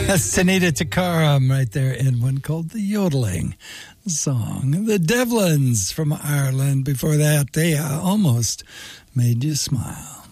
That's Tanita Tikaram right there in one called The Yodeling Song. The Devlins from Ireland. Before that, they almost made you smile.